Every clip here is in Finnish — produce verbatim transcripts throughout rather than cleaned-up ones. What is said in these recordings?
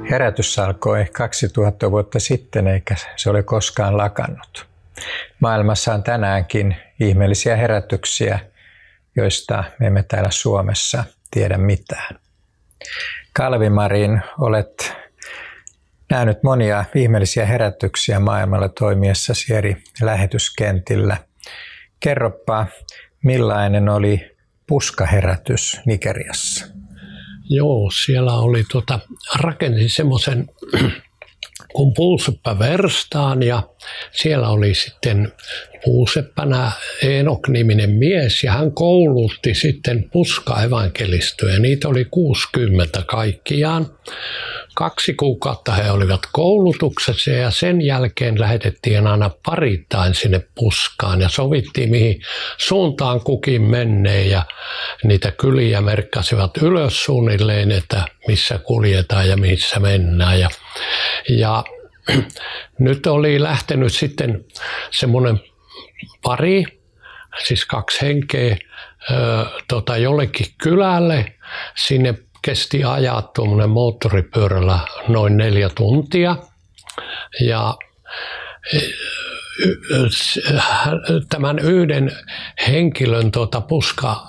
Herätys alkoi kaksituhatta vuotta sitten, eikä se ole koskaan lakannut. Maailmassa on tänäänkin ihmeellisiä herätyksiä, joista me emme täällä Suomessa tiedä mitään. Kalvi-Marin, olet nähnyt monia ihmeellisiä herätyksiä maailmalla toimiessasi eri lähetyskentillä. Kerropa, millainen oli puskaherätys Nigeriassa? Joo, siellä oli tuota, rakensin semmoisen kuin puuseppä-verstaan ja siellä oli sitten puuseppänä Eenok-niminen mies ja hän koulutti sitten puska-evankelistoja. Niitä oli kuusikymmentä kaikkiaan. Kaksi kuukautta he olivat koulutuksessa ja sen jälkeen lähetettiin aina parittain sinne puskaan ja sovittiin mihin suuntaan kukin menee ja niitä kyliä merkkasivat ylös suunnilleen, että missä kuljetaan ja missä mennään. Ja, ja nyt oli lähtenyt sitten semmoinen pari, siis kaksi henkeä, ö, tota, jollekin kylälle. Sinne kesti ajaa tuommoinen moottoripyörällä noin neljä tuntia. Ja tämän yhden henkilön tuota, puska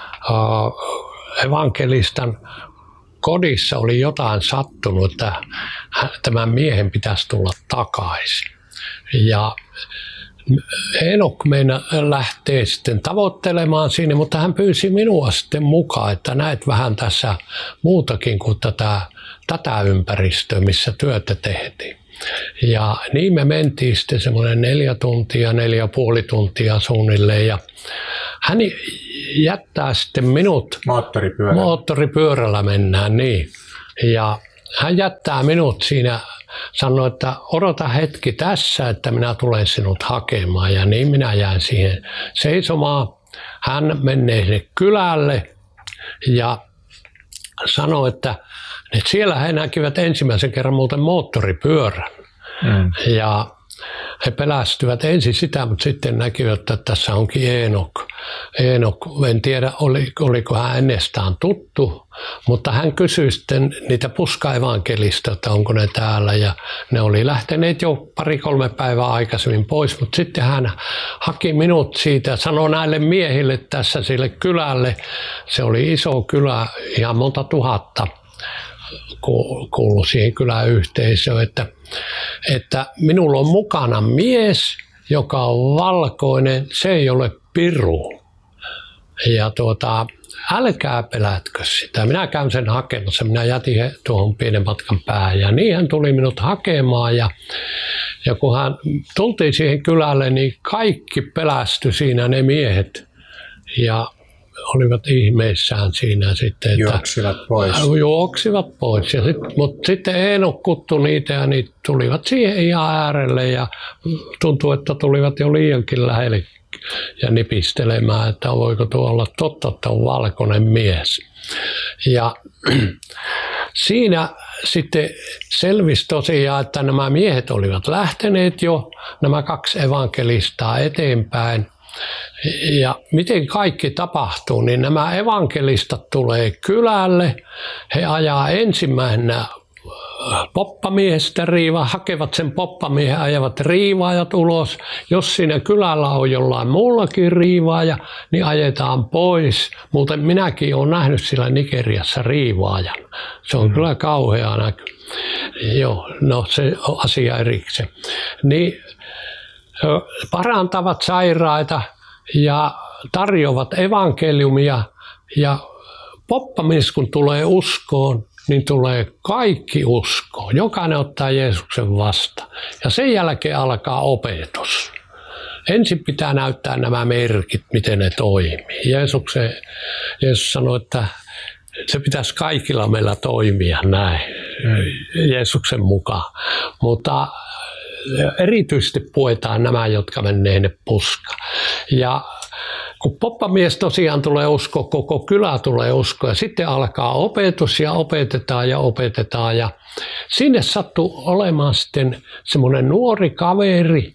äh, evankelistan kodissa oli jotain sattunut, että tämän miehen pitäisi tulla takaisin. Ja Eenok meina lähtee sitten tavoittelemaan sinne, mutta hän pyysi minua sitten mukaan, että näet vähän tässä muutakin kuin tätä, tätä ympäristöä, missä työtä tehtiin. Ja niin me mentiin sitten semmoinen neljä tuntia, neljä puoli tuntia suunnilleen ja hän jättää sitten minut, moottoripyörällä, moottoripyörällä mennään niin, ja hän jättää minut siinä, sanoi, että odota hetki tässä, että minä tulen sinut hakemaan ja niin minä jäin siihen seisomaan. Hän menee sinne kylälle ja sanoi, että, että siellä he näkivät ensimmäisen kerran muuten moottoripyörän. Mm. Ja he pelästyvät ensin sitä, mutta sitten näkivät, että tässä onkin Eenok. Eenok, en tiedä oliko hän ennestään tuttu, mutta hän kysyi sitten niitä puska-evankelista, että onko ne täällä. Ja ne oli lähteneet jo pari-kolme päivää aikaisemmin pois, mutta sitten hän haki minut siitä ja sanoi näille miehille tässä sille kylälle. Se oli iso kylä, ihan monta tuhatta kuului siihen kyläyhteisöön, että, että minulla on mukana mies, joka on valkoinen, se ei ole piru. Ja tuota, älkää pelätkö sitä. Minä käyn sen hakemassa. Minä jätin tuohon pienen matkan päähän ja niin hän tuli minut hakemaan. Ja, ja kun hän tultiin siihen kylälle, niin kaikki pelästyi siinä ne miehet. Ja olivat ihmeissään siinä sitten, että juoksivat pois. Juoksivat pois. Ja sit, mutta sitten Eenok kutsui niitä ja niitä tulivat siihen ihan äärelle ja tuntui, että tulivat jo liiankin lähelle ja nipistelemään, että voiko tuo olla totta, että on valkoinen mies. Ja siinä sitten selvisi tosiaan, että nämä miehet olivat lähteneet jo, nämä kaksi evankelistaa eteenpäin. Ja miten kaikki tapahtuu, niin nämä evankelistat tulee kylälle, he ajaa ensimmäisenä poppamiehestä riivaa, hakevat sen poppamiehen, ajavat riivaajat ulos. Jos siinä kylällä on jollain muullakin riivaaja, niin ajetaan pois. Muuten minäkin olen nähnyt sillä Nigeriassa riivaajan. Se on mm. kyllä kauhea näky. Joo, no se on asia erikseen. Niin, parantavat sairaita ja tarjoavat evankeliumia ja poppamies kun tulee uskoon, niin tulee kaikki uskoon. Jokainen ottaa Jeesuksen vastaan ja sen jälkeen alkaa opetus. Ensin pitää näyttää nämä merkit, miten ne toimii. Jeesuksen, Jeesus sanoi, että se pitäisi kaikilla meillä toimia näin, Jeesuksen mukaan. Mutta erityisesti puetaan nämä, jotka menee ne puska. Ja kun poppamies tosiaan tulee uskoa, koko kylä tulee uskoa ja sitten alkaa opetus ja opetetaan ja opetetaan. Ja sinne sattuu olemaan sitten semmoinen nuori kaveri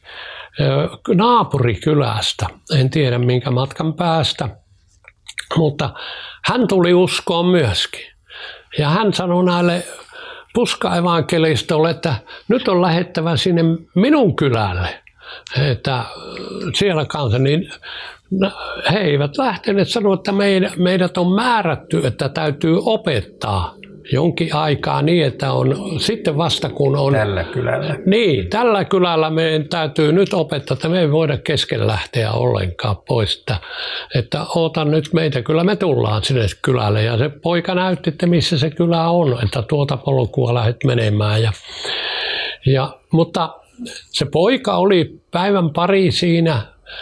naapurikylästä, en tiedä minkä matkan päästä, mutta hän tuli uskoon myöskin. Ja hän sanoi näille puskaevankelistolle, että nyt on lähettävä sinne minun kylälle, että siellä kanssa, niin he eivät lähteneet sanoa, että meidät on määrätty, että täytyy opettaa jonkin aikaa niin, että on sitten vasta kun on... Tällä kylällä. Niin, tällä kylällä meidän täytyy nyt opettaa, että me ei voida kesken lähteä ollenkaan pois. Että, että oota nyt meitä, kyllä me tullaan sinne kylälle. Ja se poika näytti, että missä se kylä on, että tuota polkua lähdet menemään. Ja, ja, mutta se poika oli päivän pari siinä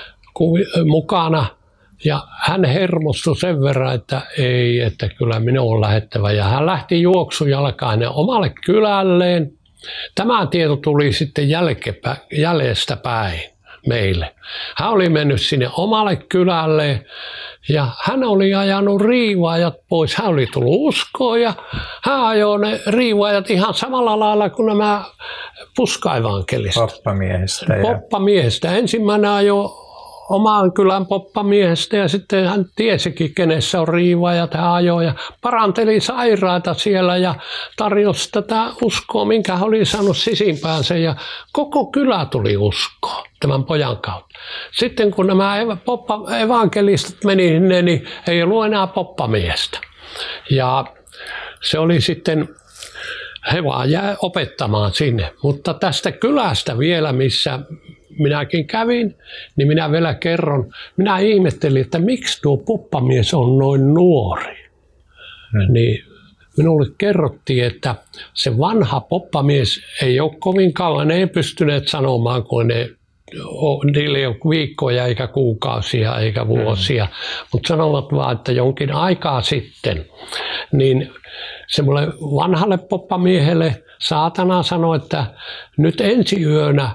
mukana. Ja hän hermostui sen verran, että ei, että kyllä minun on lähettävä. Ja hän lähti juoksujalkainen omalle kylälleen. Tämä tieto tuli sitten jälkepä, jäljestä päin meille. Hän oli mennyt sinne omalle kylälleen ja hän oli ajanut riivaajat pois. Hän oli tullut uskoon ja hän ajoi ne riivaajat ihan samalla lailla kuin nämä puskaevankelistat. Poppamiehestä. Ja... Poppamiehestä. Ensimmäinen ajoi omaan kylän poppamiehestä ja sitten hän tiesikin, kenessä on riivaajat, hän ajoi ja paranteli sairaita siellä ja tarjosi tätä uskoa, minkä hän oli saanut sisimpäänsä ja koko kylä tuli uskoon tämän pojan kautta. Sitten kun nämä poppa, evankelistat meni sinne, niin ei ollut enää poppamiestä. Ja se oli sitten, he vaan jää opettamaan sinne, mutta tästä kylästä vielä, missä minäkin kävin, niin minä vielä kerron. Minä ihmettelin, että miksi tuo poppamies on noin nuori. Hmm. Niin minulle kerrottiin, että se vanha poppamies ei ole kovin kauan, ne ei pystyneet sanomaan, kun ne, niillä ei ole viikkoja eikä kuukausia eikä vuosia, hmm. mutta sanovat vaan, että jonkin aikaa sitten, niin semmoille vanhalle poppamiehelle saatana sanoi, että nyt ensi yönä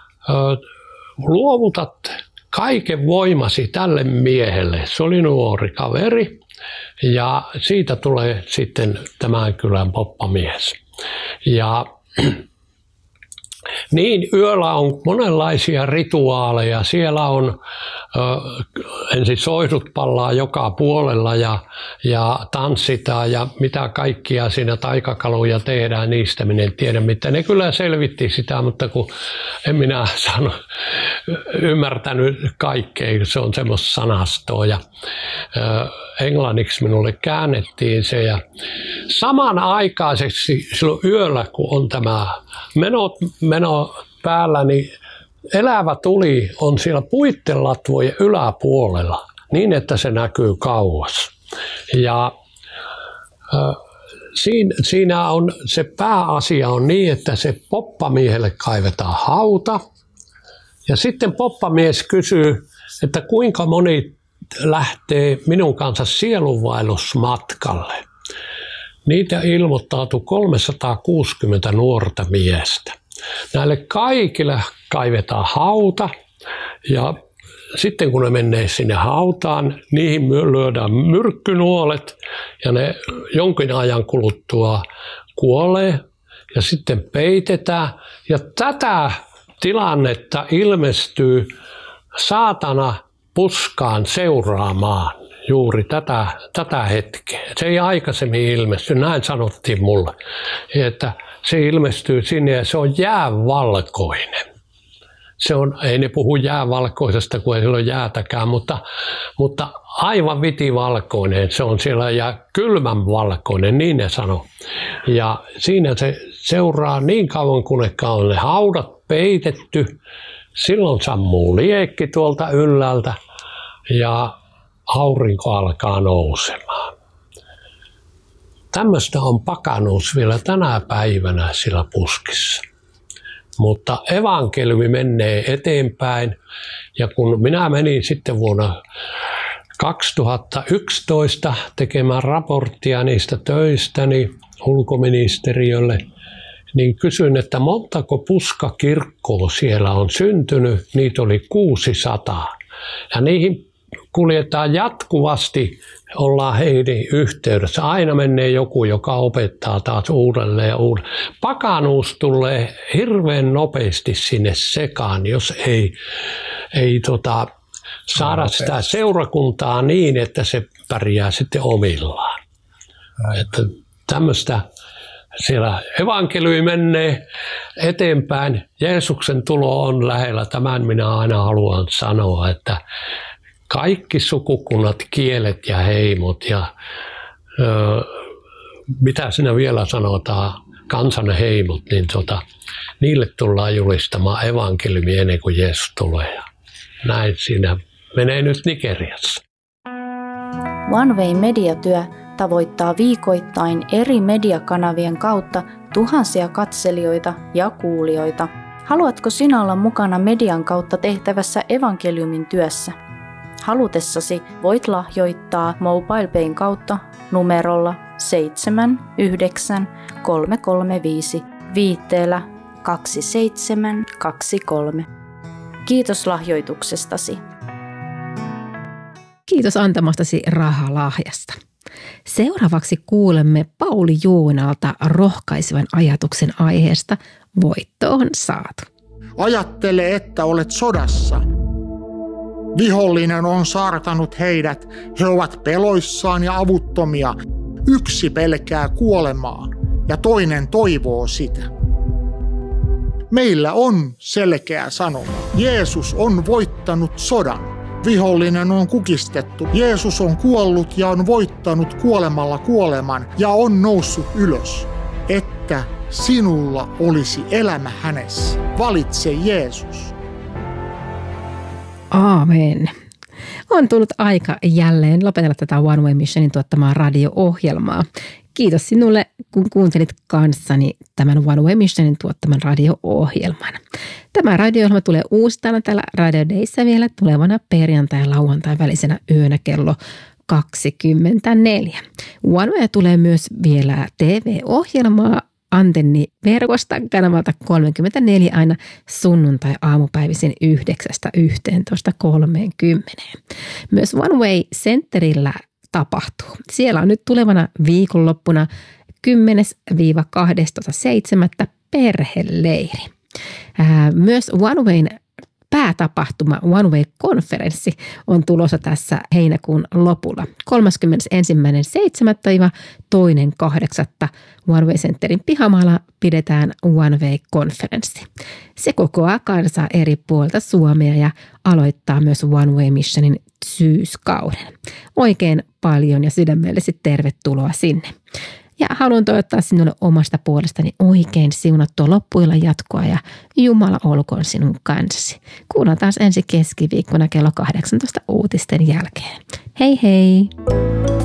luovutat kaiken voimasi tälle miehelle. Se oli nuori kaveri ja siitä tulee sitten tämän kylän poppamies. Ja niin, yöllä on monenlaisia rituaaleja. Siellä on ö, ensin soihdut pallaa joka puolella ja, ja tanssitaan ja mitä kaikkia siinä taikakaluja tehdään, niistä minä en tiedä mitä. Ne kyllä selvitti sitä, mutta kun en minä saanut ymmärtänyt kaikkea, se on semmoista sanastoa. Ja, ö, englanniksi minulle käännettiin se ja samanaikaiseksi silloin yöllä, kun on tämä meno, meno päällä, niin elävä tuli on siellä puittelatvojen yläpuolella niin, että se näkyy kauas. Ja äh, siinä, siinä on se pääasia on niin, että se poppamiehelle kaivetaan hauta ja sitten poppamies kysyy, että kuinka moni lähtee minun kanssa sielunvaellusmatkalle. Niitä ilmoittautui kolmesataakuusikymmentä nuorta miestä. Näille kaikille kaivetaan hauta ja sitten kun ne menee sinne hautaan, niihin lyödään myrkkynuolet ja ne jonkin ajan kuluttua kuolee ja sitten peitetään. Ja tätä tilannetta ilmestyy saatana puskaan seuraamaan juuri tätä, tätä hetkeä. Se ei aikaisemmin ilmesty, näin sanottiin mulle, että se ilmestyy sinne ja se on jäävalkoinen. Se on, ei ne puhu jäävalkoisesta, kun ei ole jäätäkään, mutta, mutta aivan vitivalkoinen se on siellä ja kylmän valkoinen, niin ne sanoo. Ja siinä se seuraa niin kauan, kun on ne haudat peitetty. Silloin sammuu liekki tuolta ylhäältä ja aurinko alkaa nousemaan. Tämmöistä on pakanuus vielä tänä päivänä sillä puskissa. Mutta evankeliumi menee eteenpäin ja kun minä menin sitten vuonna kaksituhattayksitoista tekemään raporttia niistä töistäni ulkoministeriölle, niin kysyin, että montako puskakirkkoa siellä on syntynyt. Niitä oli kuusisataa. Ja niihin kuljetaan jatkuvasti, ollaan heidän yhteydessä. Aina menee joku, joka opettaa taas uudelleen ja uudelleen. Pakanuus tulee hirveän nopeasti sinne sekaan, jos ei, ei tota, saada sitä seurakuntaa niin, että se pärjää sitten omillaan. Että tämmöistä siellä evankeliumi menee eteenpäin. Jeesuksen tulo on lähellä. Tämän minä aina haluan sanoa, että kaikki sukukunnat, kielet ja heimot ja ö, mitä siinä vielä sanotaan, kansanheimot, niin tota, niille tullaan julistamaan evankeliumi ennen kuin Jeesus tulee. Näin siinä menee nyt Nigeriassa. OneWay mediatyö tavoittaa viikoittain eri mediakanavien kautta tuhansia katselijoita ja kuulijoita. Haluatko sinä olla mukana median kautta tehtävässä evankeliumin työssä? Halutessasi voit lahjoittaa MobilePayn kautta numerolla seitsemän yhdeksän kolme kolme viisi viitteellä kaksi seitsemän kaksi kolme. Kiitos lahjoituksestasi. Kiitos antamastasi rahalahjasta. Seuraavaksi kuulemme Pauli Juunalta rohkaisevan ajatuksen aiheesta Voitto on saatu. Ajattele, että olet sodassa. Vihollinen on saartanut heidät. He ovat peloissaan ja avuttomia. Yksi pelkää kuolemaa ja toinen toivoo sitä. Meillä on selkeä sanoma. Jeesus on voittanut sodan. Vihollinen on kukistettu. Jeesus on kuollut ja on voittanut kuolemalla kuoleman ja on noussut ylös, että sinulla olisi elämä hänessä. Valitse Jeesus. Aamen. On tullut aika jälleen lopetella tätä OneWay Missionin tuottamaa radio-ohjelmaa. Kiitos sinulle, kun kuuntelit kanssani tämän OneWay Missionin tuottaman radio-ohjelman. Tämä radio-ohjelma tulee uusittain täällä Radio Dayssä vielä tulevana perjantai- ja lauantai välisenä yönä kello kaksikymmentäneljä. OneWay tulee myös vielä T V-ohjelmaa antenniverkosta kanavalta kolmekymmentäneljä aina sunnuntai-aamupäivisin yhdeksästä yhteentoista kolmeenkymmeneen. Myös OneWay Centerillä tapahtuu. Siellä on nyt tulevana viikonloppuna kymmenes kahdestoista seitsemättä perheleiri. Myös OneWayn päätapahtuma OneWay-konferenssi on tulossa tässä heinäkuun lopulla. kolmaskymmenesensimmäinen seitsemättä toinen kahdeksatta OneWay Centerin pihamaalla pidetään OneWay-konferenssi. Se kokoaa kansaa eri puolta Suomea ja aloittaa myös OneWay Missionin syyskauden. Oikein paljon ja sydämellisesti tervetuloa sinne. Ja haluan toivottaa sinulle omasta puolestani oikein siunattua loppuilla jatkoa ja Jumala olkoon sinun kanssasi. Kuullaan taas ensi keskiviikkona kello kahdeksantoista uutisten jälkeen. Hei hei!